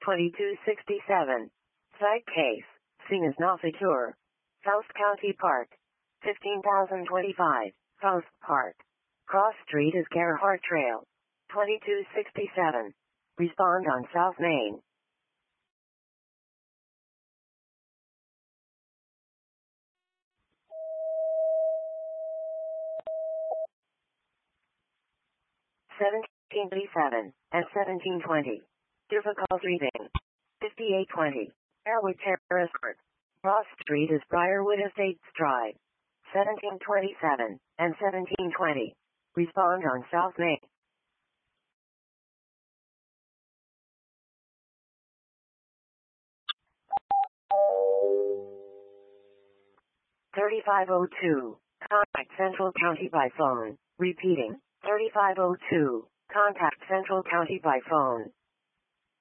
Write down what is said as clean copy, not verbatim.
2267. Site case. Scene is not secure. Faust County Park. 15,025. Faust Park. Cross Street is Gerhardt Trail. 2267. Respond on South Main. (1787) and 1720. Difficult reading. 5820. Airwood Terrace. Cross Street is Briarwood Estates Drive. 1727 and 1720. Respond on South Main. 3502. Contact Central County by phone. Repeating. 3502. Contact Central County by phone.